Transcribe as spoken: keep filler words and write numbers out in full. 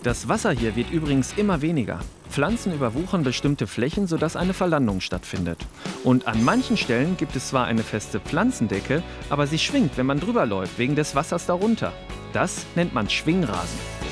Das Wasser hier wird übrigens immer weniger. Pflanzen überwuchern bestimmte Flächen, sodass eine Verlandung stattfindet. Und an manchen Stellen gibt es zwar eine feste Pflanzendecke, aber sie schwingt, wenn man drüber läuft, wegen des Wassers darunter. Das nennt man Schwingrasen.